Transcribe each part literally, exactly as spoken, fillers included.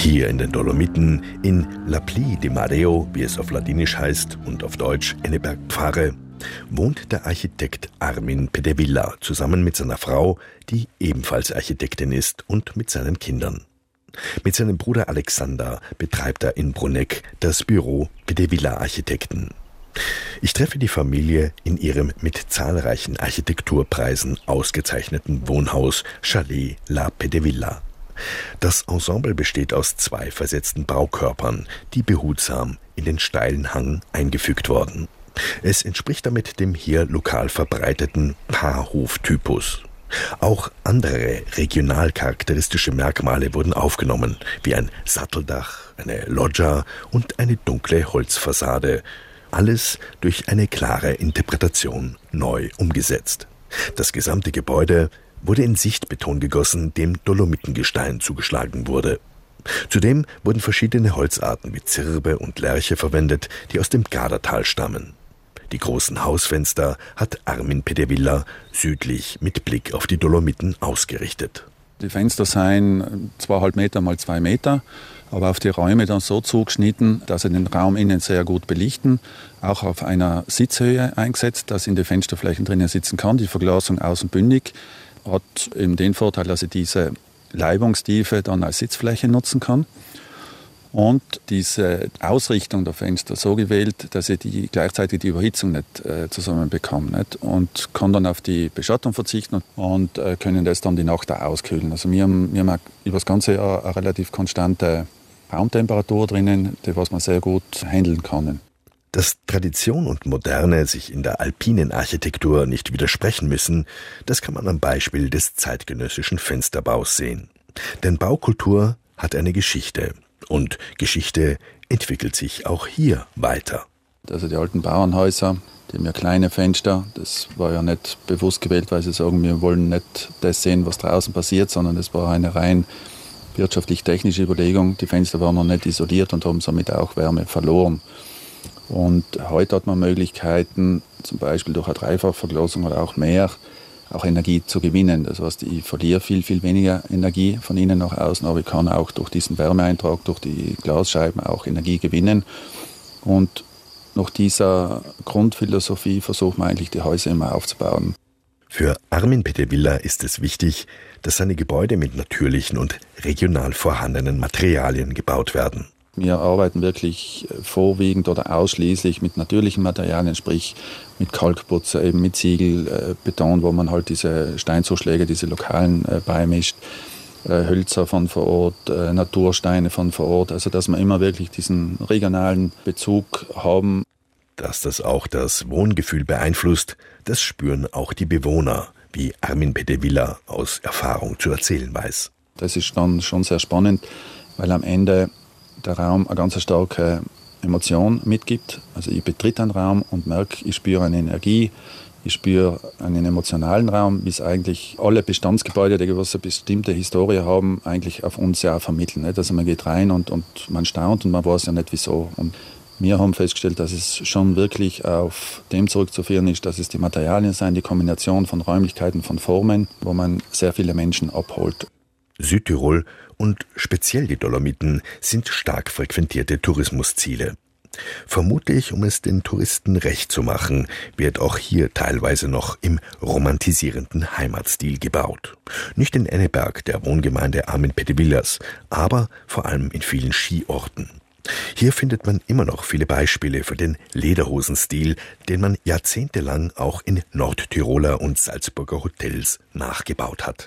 Hier in den Dolomiten, in La Plie de Mareo, wie es auf Ladinisch heißt und auf Deutsch Enneberg-Pfarre, wohnt der Architekt Armin Pedevilla zusammen mit seiner Frau, die ebenfalls Architektin ist, und mit seinen Kindern. Mit seinem Bruder Alexander betreibt er in Bruneck das Büro Pedevilla Architekten. Ich treffe die Familie in ihrem mit zahlreichen Architekturpreisen ausgezeichneten Wohnhaus Chalet La Pedevilla. Das Ensemble besteht aus zwei versetzten Baukörpern, die behutsam in den steilen Hang eingefügt wurden. Es entspricht damit dem hier lokal verbreiteten Paarhof-Typus. Auch andere regional charakteristische Merkmale wurden aufgenommen, wie ein Satteldach, eine Loggia und eine dunkle Holzfassade. Alles durch eine klare Interpretation neu umgesetzt. Das gesamte Gebäude wurde in Sichtbeton gegossen, dem Dolomitengestein zugeschlagen wurde. Zudem wurden verschiedene Holzarten wie Zirbe und Lärche verwendet, die aus dem Gardatal stammen. Die großen Hausfenster hat Armin Pedevilla südlich mit Blick auf die Dolomiten ausgerichtet. Die Fenster seien zweieinhalb Meter mal zwei Meter, aber auf die Räume dann so zugeschnitten, dass sie den Raum innen sehr gut belichten. Auch auf einer Sitzhöhe eingesetzt, dass in den Fensterflächen drinnen sitzen kann. Die Verglasung außen bündig hat eben den Vorteil, dass ich diese Leibungstiefe dann als Sitzfläche nutzen kann. Und diese Ausrichtung der Fenster so gewählt, dass ich die, gleichzeitig die Überhitzung nicht äh, zusammenbekomme. Nicht? Und kann dann auf die Beschattung verzichten und äh, können das dann die Nacht auch auskühlen. Also wir haben, wir haben über das ganze Jahr eine relativ konstante Raumtemperatur drinnen, die was man sehr gut handeln kann. Dass Tradition und Moderne sich in der alpinen Architektur nicht widersprechen müssen, das kann man am Beispiel des zeitgenössischen Fensterbaus sehen. Denn Baukultur hat eine Geschichte. Und Geschichte entwickelt sich auch hier weiter. Also die alten Bauernhäuser, die haben ja kleine Fenster. Das war ja nicht bewusst gewählt, weil sie sagen, wir wollen nicht das sehen, was draußen passiert, sondern das war eine rein wirtschaftlich-technische Überlegung. Die Fenster waren noch nicht isoliert und haben somit auch Wärme verloren. Und heute hat man Möglichkeiten, zum Beispiel durch eine Dreifachverglasung oder auch mehr, auch Energie zu gewinnen. Das heißt, ich verliere viel, viel weniger Energie von innen nach außen, aber ich kann auch durch diesen Wärmeeintrag, durch die Glasscheiben auch Energie gewinnen. Und nach dieser Grundphilosophie versucht man eigentlich, die Häuser immer aufzubauen. Für Armin Pedevilla ist es wichtig, dass seine Gebäude mit natürlichen und regional vorhandenen Materialien gebaut werden. Wir arbeiten wirklich vorwiegend oder ausschließlich mit natürlichen Materialien, sprich mit Kalkputzer, eben mit Ziegel, äh, Beton, wo man halt diese Steinzuschläge, diese lokalen äh, beimischt, äh, Hölzer von vor Ort, äh, Natursteine von vor Ort, also dass wir immer wirklich diesen regionalen Bezug haben. Dass das auch das Wohngefühl beeinflusst, das spüren auch die Bewohner, wie Armin Pedevilla aus Erfahrung zu erzählen weiß. Das ist dann schon sehr spannend, weil am Ende der Raum eine ganz starke Emotion mitgibt. Also ich betritt einen Raum und merke, ich spüre eine Energie, ich spüre einen emotionalen Raum, wie es eigentlich alle Bestandsgebäude, die eine bestimmte Historie haben, eigentlich auf uns ja auch vermitteln. Nicht? Also man geht rein und, und man staunt und man weiß ja nicht wieso. Und wir haben festgestellt, dass es schon wirklich auf dem zurückzuführen ist, dass es die Materialien sind, die Kombination von Räumlichkeiten, von Formen, wo man sehr viele Menschen abholt. Südtirol und speziell die Dolomiten sind stark frequentierte Tourismusziele. Vermutlich, um es den Touristen recht zu machen, wird auch hier teilweise noch im romantisierenden Heimatstil gebaut. Nicht in Enneberg, der Wohngemeinde Armin Pedevillas, aber vor allem in vielen Skiorten. Hier findet man immer noch viele Beispiele für den Lederhosenstil, den man jahrzehntelang auch in Nordtiroler und Salzburger Hotels nachgebaut hat.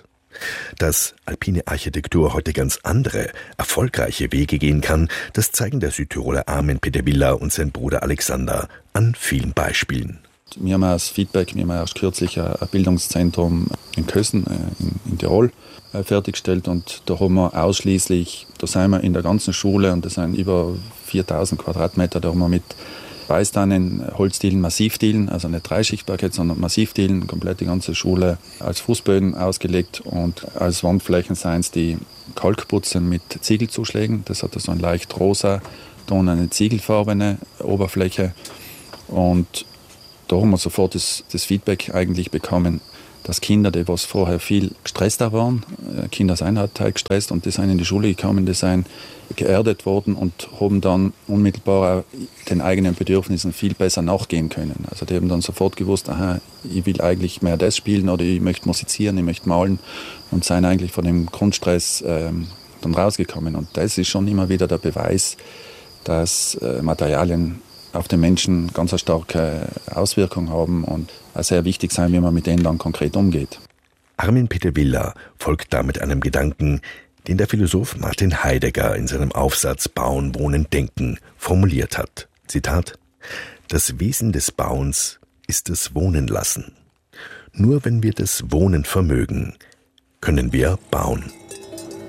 Dass alpine Architektur heute ganz andere, erfolgreiche Wege gehen kann, das zeigen der Südtiroler Armin Pedevilla und sein Bruder Alexander an vielen Beispielen. Wir haben als Feedback, wir haben erst kürzlich ein Bildungszentrum in Kösen, in, in Tirol, fertiggestellt und da haben wir ausschließlich, da sind wir in der ganzen Schule und das sind über viertausend Quadratmeter, da haben wir mit Weißtannen, Holzdielen, Massivdielen, also nicht Dreischichtparkett, sondern Massivdielen, komplett die ganze Schule als Fußböden ausgelegt und als Wandflächen seien es die Kalkputzen mit Ziegelzuschlägen. Das hat so ein leicht rosa Ton, eine ziegelfarbene Oberfläche und da haben wir sofort das, das Feedback eigentlich bekommen, dass Kinder, die was vorher viel gestresster waren, Kinder sind halt gestresst und die sind in die Schule gekommen, die sind geerdet worden und haben dann unmittelbar auch den eigenen Bedürfnissen viel besser nachgehen können. Also die haben dann sofort gewusst, aha, ich will eigentlich mehr das spielen oder ich möchte musizieren, ich möchte malen und sind eigentlich von dem Grundstress ähm, dann rausgekommen. Und das ist schon immer wieder der Beweis, dass äh, Materialien auf den Menschen ganz eine starke Auswirkung haben und auch sehr wichtig sein, wie man mit denen dann konkret umgeht. Armin Petevilla folgt damit einem Gedanken, den der Philosoph Martin Heidegger in seinem Aufsatz Bauen, Wohnen, Denken formuliert hat. Zitat: Das Wesen des Bauens ist das Wohnen lassen. Nur wenn wir das Wohnen vermögen, können wir bauen.